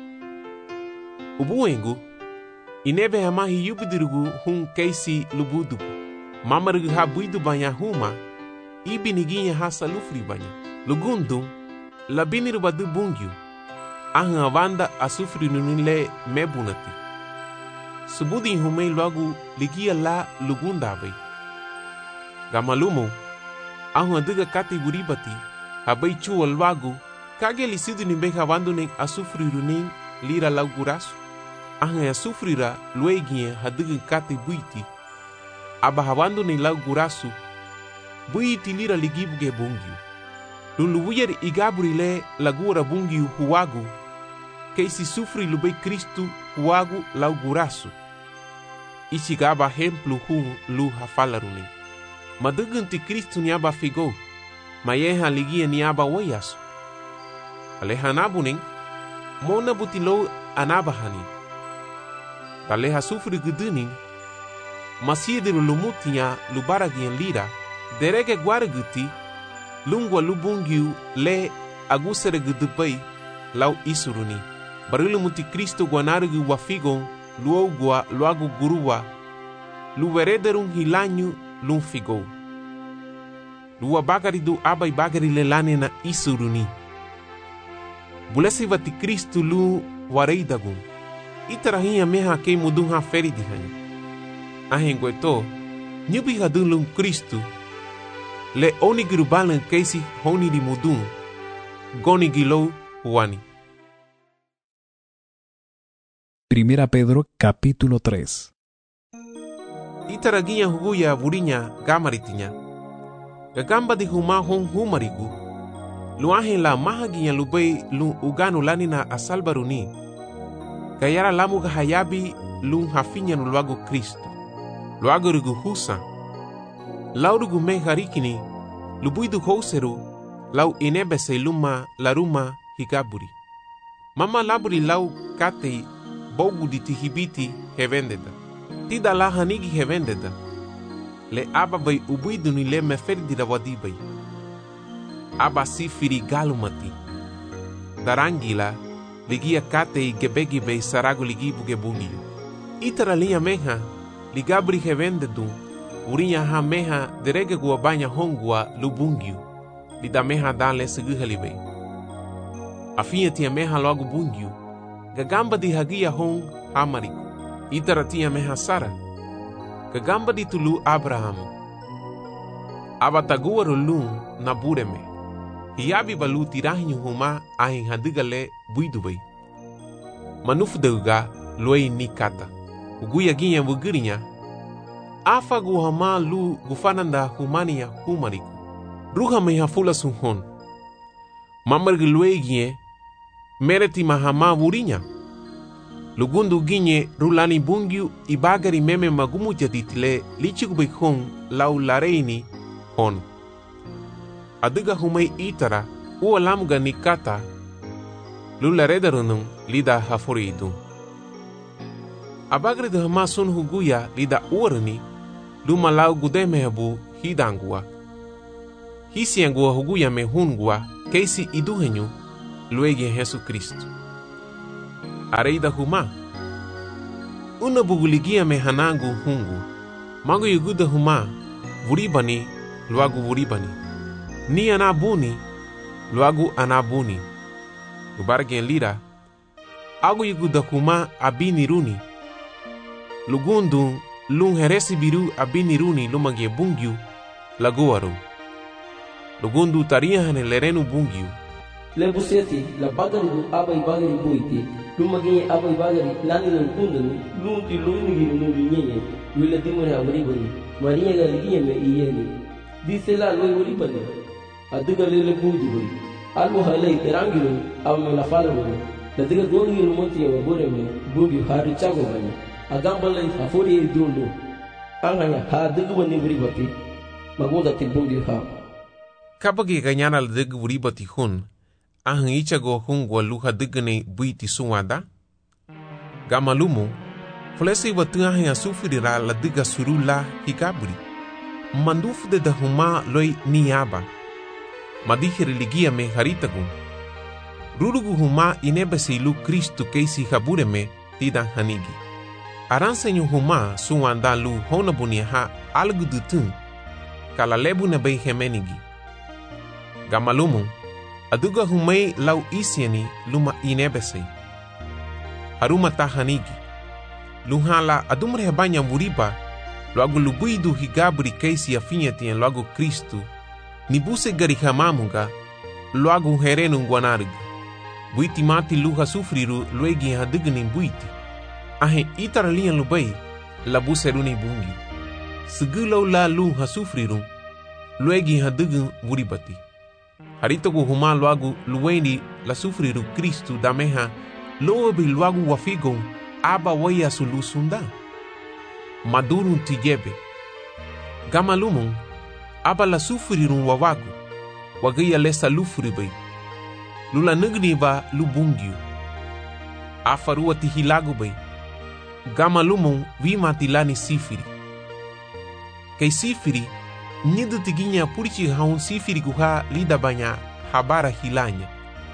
Ubuengu, inebe hama hiyubidirugu hun keisi lubudubu. Mamarugu ha buidu banya huma, ibi ni ginye ha salufri banya. Lugundu, labiniru badu bungyu. Ahan avanda asufri nunile mebunati. Subudi hume logu ligia la lugundabe. Gamalumo, ahu adiga kati buribati, habai chuwa lwagu, kage lisidu nimbe havanduning asufriruning lira laugurasu. Ahu asufrira luegie hadiga kati buiti, aba havanduning laugurasu, buiti lira ligibuge bungyu. Luluwyer igaburile lagura bungyu huwagu, keisi sufri lube Kristu huwagu laugurasu. Ichigaba hemplu hun lu hafalaruning. Madugunti Kristu niaba figo, mayeha ligia niaba wayasu. Alehanabuning, mona butilo anabahani. Taleha sufri guduning, masiediru lumutinya lubaragien lira, derege guaraguti, lungwa lubungyu le agusere gudubai lau isuruni. Barilumuti Kristu guanarugu wafigon, luogua luagu guruwa, luverederung hilanyu lum figo. Lua bagari du abai bagari lelane na isuruni. Bulesi vati Kristu lu wareidagun. Itarahinha meha kei mudun ha feri dihani. Ahengweto, nyubi hadun lum Kristu. Le onigiru balan keisi honi di mudun. Goni gilo huani. Primera Pedro capítulo 3. Itaraginya huguya vurinya gamaritinya. Gagamba di huma hon humarigu. Luahin la mahaginya lubei lu uganu lanina asalbaruni. Gayara lamu gahayabi lu hafinya nulwago Kristu. Luago rugu husa. Laurugu me harikini. Lubuidu houseru. Lau inebese luma laruma higaburi. Mama laburi lau katei bogu di tihibiti hevendeda. Tida la hanigi hevendeda. Le aba bai ubuidu ni le meferdi da wadibai. Aba si firi galumati. Darangila ligia kate i gebegi bai sarago ligibu gebungiu. Itara linha meha ligabri hevendedu. Urinya ha meha derege gua banya hongua lubungiu. Lida meha dale seguhalibai. Afinha tia meha logo bungiu. Gagamba di hagia hong hamariku. Itara tia meha Sara. Gagamba di tulu Abraham. Abatagua rulun na bureme. Hiabi balu tirahinyu huma ahin hadigale buidubai. Manufdeuga luei nikata. Uguya ginya wugirinya. Afa guhama lu gufananda humania humariku. Ruha meha fula sunhon. Mamargi luei gie. Mereti mahama wurinya. Lugundu ginye rulani bungiu ibagari meme magumu jaditile lichigubik hon lau lareini hon. Adiga humei itara ua lamuga nikata lularedarunung lida hafuridu. Abagri de hama sun huguya lida uarani luma lau gudemehabu hidangua. hisi yangu hugu ya mehungwa keisi iduhenyu luegi Yesu Kristo. Areida huma una buguligia mehanangu hungu mago yuguda huma vuribani luagu vuribani ni anabuni luagu anabuni ubargen lira agu yuguda huma abini runi lugundu lung heresi biru abini runi lumagie bungyu laguaru lugundu taria hane lerenu bungyu lebuseti la bagari du abai bagari boiti lumagie abai bagari lani nan kundani lunti lungi nungi nyenye wile dimore abribani maria galigie me iyeni disela loy wolibani aduga lele budu bari almo halai terangiru amme la falano ladiga gongi lumonti ya wabore me bugi hari chago bani agambala afori dundu anganya ha duga bani bribati magoda tibungi ha kabagi ganyana ladiga bribati hun ahang ichago hungwa luha digane buiti suwada gamalumu flesi watuah ya sufirira la diga surula hikaburi mandufu de dahuma loi niaba madihir ligia me haritagun rurugu huma inebesi lu Kristu keisi habure me tidan hanigi aransenyu huma suwanda lu honabuni ha algudutun kala lebu na bei hemenigi gamalumu aduga humai lau isiani luma inebesi haruma tahanigi luhala adumre banya muriba loagu lubuidu higabri keisi afinyati en loagu Kristu nibuse garihamamunga loagu herenu ngwanarg buiti mati luha sufriru luegi hadigni buiti ahe itaralian lubai labuse runi bungi segulau la luha sufriru luegi hadign muribati haritogu huma loagu luweni la sufriru Kristu dameha loabi loagu wafigon aba waya sulusunda madurun tijebe gamalumun aba la sufrirun wawagu wagaya lesa lufribai lula nagni ba lubungyu afarua tihilagu bai gamalumun vima tilani sifiri kay sifiri nidu tiginya purichi haun sifiri guha lida banya habara hilanya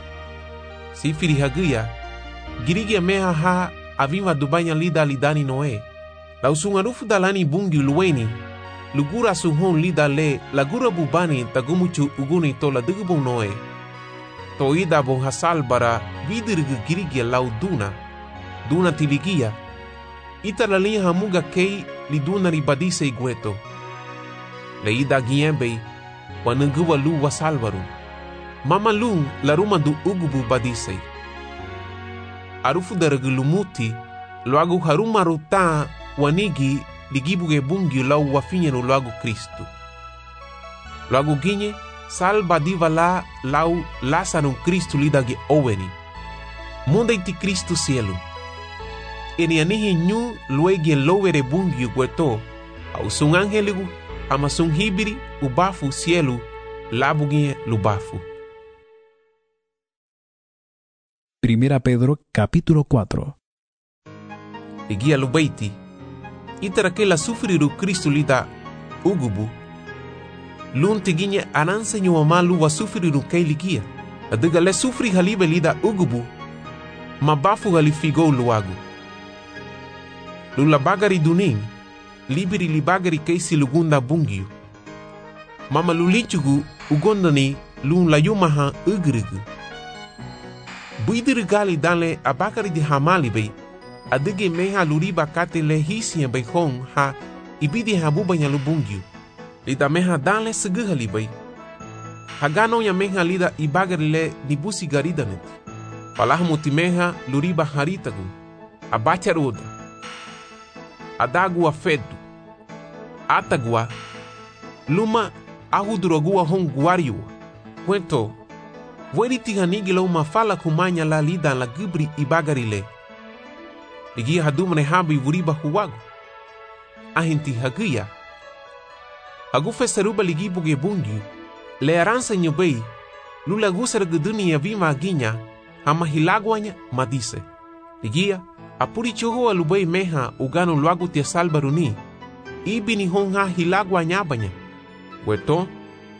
sifiri hagaya girigia meha ha avima dubanya lida lidani noe la usungarufu dalani bungi luweni lugura suhon lida le lagura bubani tagumuchu uguni to la digubun noe to ida bon hasal bara vidirg girigia duna tiligia ita la linha hamuga kei liduna ribadise igueto le ida giembe wanunguwa lu wasalvaru mama lung la ruma du ugubu badise arufu daragulumuti loagu harumaru ta wanigi ligibuge bungi lau wafinyenu loagu Kristu loagu ginye salba diva la lau lasarun Kristu lidagi oweni munda iti Kristu cielo eni anihi nyu luegi lowere bungi gueto au sun angeligu ama sun hibiri ubafu cielo labugie lubafu. Primera Pedro capítulo 4. Igia lubaiti itara la sufriru Kristu lida ugubu lun tiginya anansenyu amalu wa sufriru kei ligia adiga le sufri halibe lida ugubu mabafu halifigo luagu lula bagari duning libiri libagari keisi lugunda bungiu mama lulichugu ugondani lun layumaha ugrigu buidir gali dale abakari di hamali bei adige meha luriba kate le hisi bei hong ha ibidi habuba nya lubungyu lida meha dale seguhali bei hagano ya meha lida ibagari le nibusi garidanet palahmu timeha luriba haritagu abacharuda adagua fedu atagua luma ahudurogua hong guariu kwento Weri tihanigi lau mafala kumanya la lida la gibri ibagarile. Ligi hadumane habi vuriba huwagu. Ahinti hagia. Hagufe seruba ligi buge bungi. Le aransa nyobei. Lula gusar guduni ya vima aginya. Hama hilagwanya madise. Ligia apuri choho alubei meha ugano luagu tia salbaruni. Ibi ni honga hilagwanya banya. Weto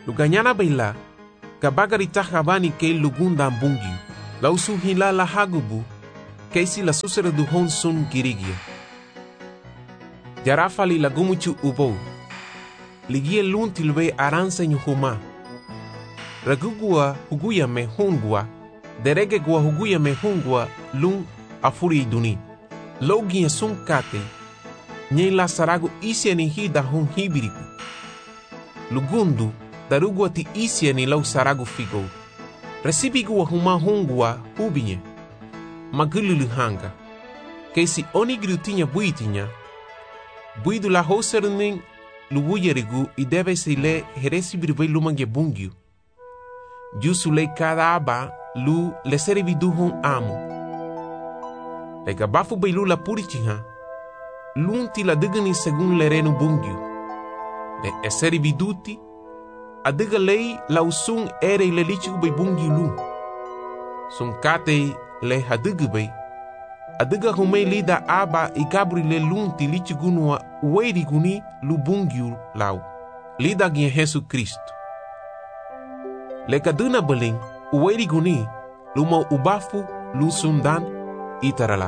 Luganyana baila, kabagari tahabani ke lugunda bungiu. Lau suhila la hagubu, keisi la susera du hon sun girigia. Jarafali la gumuchu ubou. Ligia lunti lube aransa nyuhuma. Ragugua huguya me hungua, derege gua huguya me hungua lung afuri duni. Logia sun kate, nye la saragu isia ni hida hon hibiriku. Lugundu, darugua ti isia ni lau saragu figo. Resibigua huma hungua hubinye. Magululu hanga. Keisi onigru tinya buitinya. Buidu la hoseruning lubuyerigu i deve se le heresibirvei lumange bungiu. Jusu le cada aba lu le seribidu hon amo. Le gabafu beilu la purichiha. Lunti la digani segun le renu bungiu. Le eseribiduti. Adiga lei la usung ere le lichigu bei bungiu lu. Sun kate le hadigu bei. Adiga humei lida aba i gabri le lunti lichigunua ueriguni lu bungiu lau. Lida gien Jesu Cristo. Le kaduna beling ueriguni luma ubafu lu sundan itarala.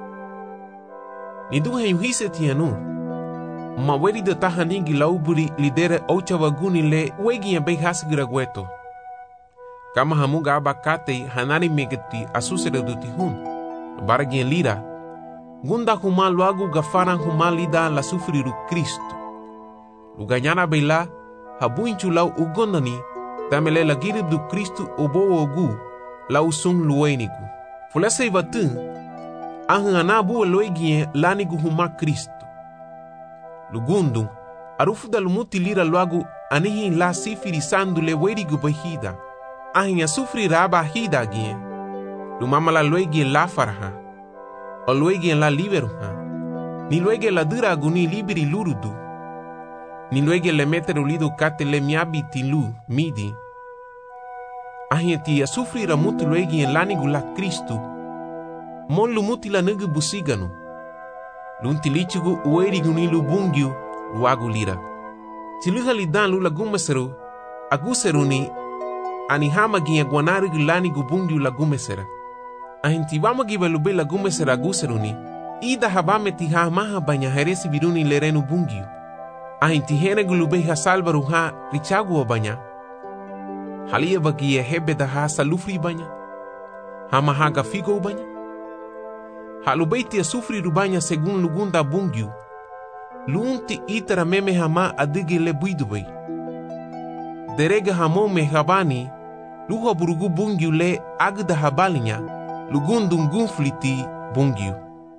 Nidu hise tianu. Maweri de tahaningi lauburi lidere ochawaguni le wegi ya bei hasgira gueto. Kama hamuga abakate hanari megeti asusere duti hun. Baragien lira. Gunda huma luagu gafaran huma lida la sufriru Cristo. Luganyana beila habuinchu lau ugondani tamele la girib du Cristo obo ogu lau sun luenigu. Fulese ivatun ahanabu loegien lanigu huma Cristo. Lugundung arufu da lumuti lira luagu anihi la sifiri sandu le werigu bahida. Ahin sufri raba hida gien. Lumama la luegien la farha. O luegien la liberuha. Ni luegien la duragu ni liberi lurudu. Ni luegien le meteru lidu kate le miabiti lu midi. Ahin ti sufri ramuti luegien lanigu la Cristo. Mon lumuti la nugu busiganu. Lunti lichigu uerigu ni lubungiu luagu lira. Tiluha lidan lula gumeseru, aguseru ni anihama gia guanarigu lanigu bungiu la gumesera. Ahintibama giba lube la gumesera aguseru ni, ida habame tiha maha banya heresi biruni lerenu bungiu. Ahintihenegu lube ha salvaru ha richagu o banya. Halia bagia hebe da ha salufri banya. Hama haga figo banya. Halubeiti a sufri rubanya segun lugunda bungiu. Lunti itara meme hama adige le buidubei. Derega hamo me habani, luha burugu bungiu le agda habalinya, lugundum gunfliti bungiu.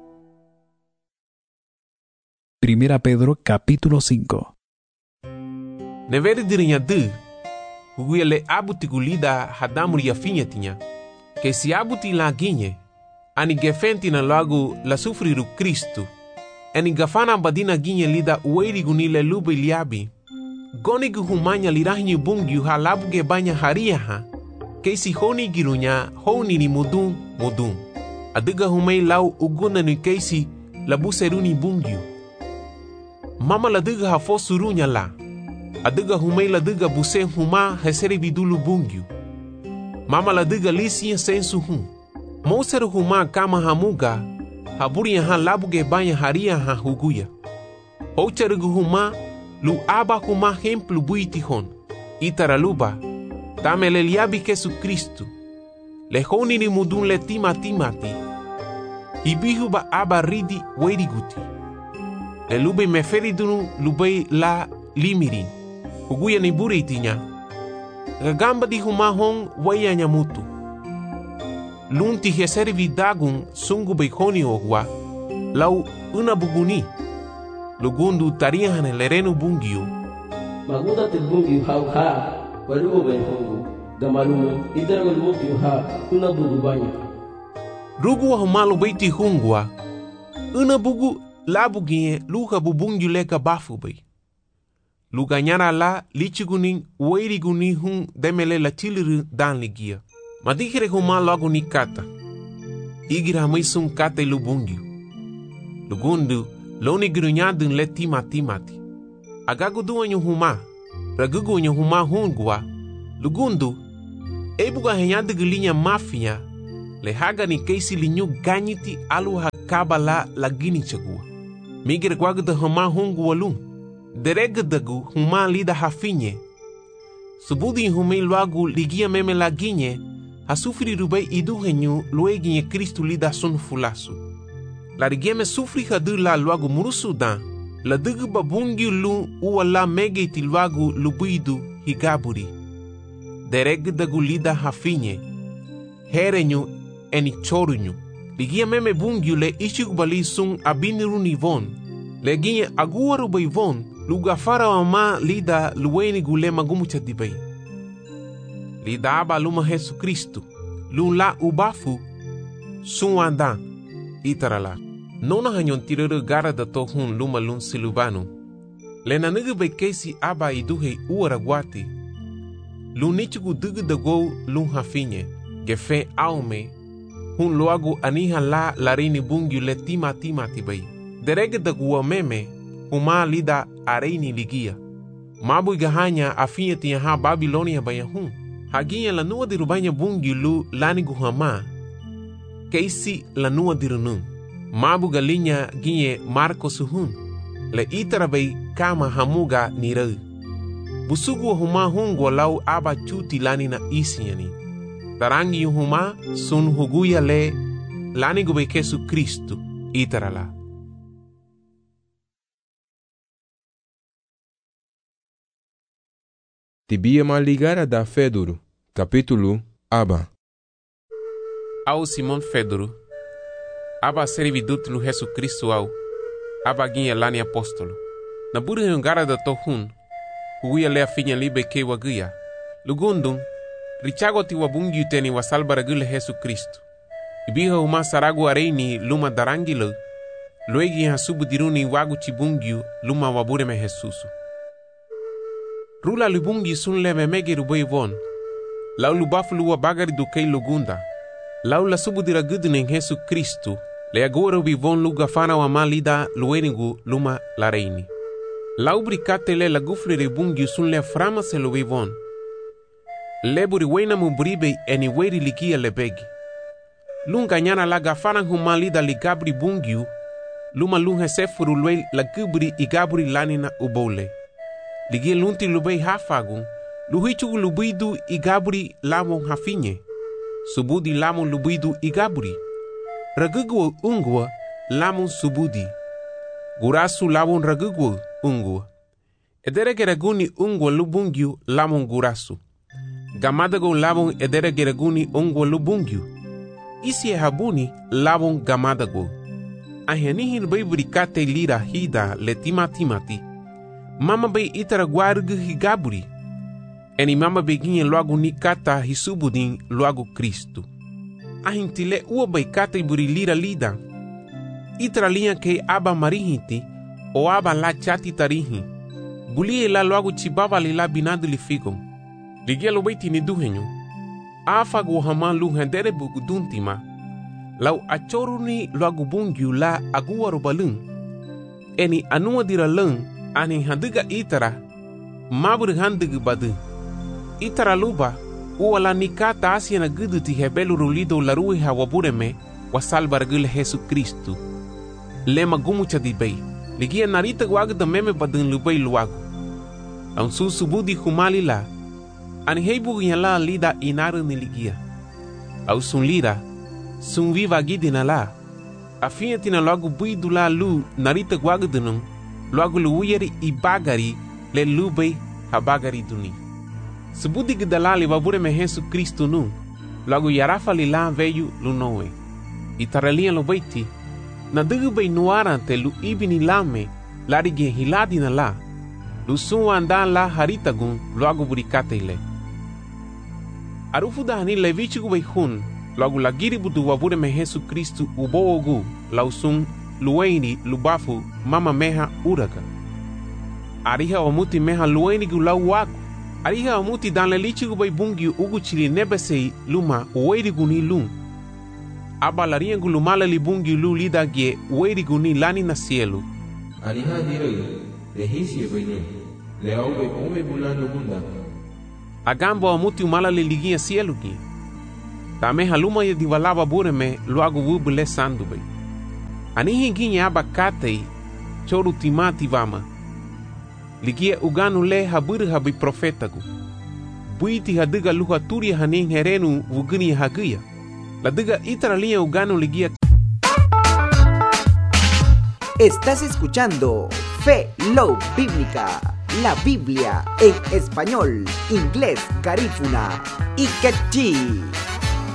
Primera Pedro capítulo 5. Neveri dirinya de, huguia le abuti gulida hadamuri ya finyatinya, que si abuti la ginye, ani gefenti na lagu la sufriru Cristo. Eni gafana badina ginye lida uerigu ni le lube liabi. Gonigu humanya lirahinyu bungiu ha labuge banya haria ha. Keisi honi girunya honi ni mudun. Adiga humei lau uguna ni keisi labuseruni bungiu. Mama la diga ha fosurunya la. Adiga humei la diga buse huma heseri bidulu bungiu. Mama la diga lisiya sensu hum. Moseru huma kama hamuga, haburia ha labuge banya haria ha huguya. Hocherigu huma, lu aba huma hemplu buitihon. Itaraluba, tamele liabi Jesu Cristo. Lehoni ni mudun le timati. Ibihuba aba ridi weriguti. Le lube meferidunu lube la limiri. Huguya ni buritinya. Gagamba di huma hon waya nyamutu. Lunti heseri dagun sungu beikoni ogwa, lau una buguni. Lugundu tarihan lerenu bungiu. Maguda te bungiu hau ha, walugo ben hongu, gamalumu, idaragal mutiu ha, una bugu banya. Rugu wa humalu beiti hungwa, una bugu labugie luha bubungiu leka bafu bei. Luganyana la lichiguning ueriguni hun demele la chiliru dan ligia. Madikere huma logo ni kata. Igira maisun kata lubungiu. Lugundu loni grunyadun le timati. Agagu duanyu huma. ragugu nya huma hungwa, lugundu, ebuga henyade gelinya mafia, le haga ni keisi linyu ganyiti alu hakaba la gini chagua. Migir gwagda huma hungwa lung, deregdagu huma lida hafinye. Subudi humei luagu ligia meme la ginye, hasufri rubai idu henyu lueginye Kristu lida sun fulasu. La rigieme sufri hadu la luagu murusudan, la dugu babungi lu uwa la mege ti luagu lubuidu higaburi. Deregdagu lida hafinye, herenyu eni chorunyu. Ligia meme bungi le ishugubali sun abiniru nivon, le ginye aguaru baivon, lugafara wa ma lida luweni gule magumucha dibai. Lida aba luma Jesu Kristu, lula ubafu, sunwanda, itarala. Nona hanyon tirere gara da tohun luma lun silubanu. Le nanugu bekesi aba iduhe uaragwati. Lunichugu dugu da go lun hafinye, gefe aume, hun loagu aniha la larini bungi le tima tibai. Derege da guwa meme, huma lida areini ligia. Mabu igahanya afinye tiyaha Babilonia bayahun. Haginye lanua dirubanya bungi lu lani guhama. Keisi lanua dirunun. Mabu galinya ginye Marco suhun. Le itarabay kama hamuga nirau. Busugu huma hungo lau aba chuti lani na isinyani. Tarangi huma sun huguya le lani gube Jesu Kristu itarala. Tibia maligara da Fedoro, capítulo Aba. Ao Simon Fedoro, aba servidut lu Jesu Kristu au, aba ginha lani apóstolo. Na buri hungara da tohun, huia le afinha libe ke wagia. Lugundum, richago ti wabungi uteni wasalbara gule Jesu Kristu. Ibiha uma saragu areini luma darangilo, luegi hasubu diruni wagu chibungiu luma wabure me Jesusu. Rula lubungi sun leve mege rubai von. Lau lubafu luwa bagari do kei lugunda. Lau la subu dira gudunen Jesu Kristu. Le agora ubi von luga fana wa malida luenigu luma la reini. Lau bricate le la gufle ribungi sun le frama se lubi von. Le buri wena mubribe eni weri ligia le begi. Lunga nyana la gafana humalida ligabri bungiu. Luma lunga sefuru lue la gubri igabri lanina ubole. Ligia lunti lubei hafagun, luhichu lubidu igaburi lamon hafinye. Subudi lamon lubidu igaburi. Ragugwa ungwa lamon subudi. Gurasu lamon ragugwa ungwa. Ederegeraguni ungwa lubungyu lamon gurasu. Gamadago lamon ederegeraguni ungwa lubungyu. Isi habuni lamon gamadago. Ahenihin beibrikate lira hida letima timati. Mama bei itara guargu higaburi. Eni mama beginha logo ni kata hisubudin logo Cristo. Ahintile ua bei kata iburi lira lida. Itara linha ke aba marihiti o aba la chati tarihi. Bulie la logo chibaba la binado li figon. Ligelo beiti ni duhenyo. Afa go hama lu hendere buguduntima. Lau achoruni logo bungiu la agua robalun. Eni anua dira lung. Ani handiga itara, mabur handiga badu. Itara luba, uwala nikata asia na gudu ti hebelu rulido larui hawabureme, wasalbar gule Jesu Kristu. Lema gumucha di bay, ligia narita guaga da meme badun lubay luagu. Ang susubudi humali la, ani heibu yala lida inaru ni ligia. Au sun lida, sun viva gidina la, afinha tina logo buidu la lu narita guaga dunung, logo luuyeri i bagari le lubei ha bagari duni. Subudi gidalali wabure me Jesu Kristu nu, logo yarafa li la veyu lunoe. Itaralia lo beiti, na dugu bei nuarante lu ibini lame, larige hiladi na la, lu suwa andan la haritagun logo burikate ile. Arufu dahani levichigu bei hun, logo lagiri budu wabure me Jesu Kristu uboogu, lausun lueni lubafu mama meha uraga. Ariha omuti meha lueni gulau wagu. Ariha omuti dan lelichi gubai bungi ugu chili nebesei luma uweri guni lum. Aba laria gulumala li bungi lu lidagie uweri guni lani na cielo. Ariha direi, dehisi bainu. le aube ome bulando bunda. Agambo amuti umala le liguinha cielo ki. Tame haluma ye divalava bureme logo wubule sandu bay. Ani hinginha abacatei choru timati vama. Ligia uganu le habur habi profetagu. Buiti hadiga luha turi hanin herenu vuguni hagia. La diga itaralia uganu ligia. Estás escuchando Fe Low Bíblica, la Biblia en español, inglés, garífuna y quechí.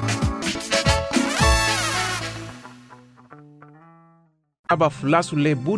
Aba fulasu le bur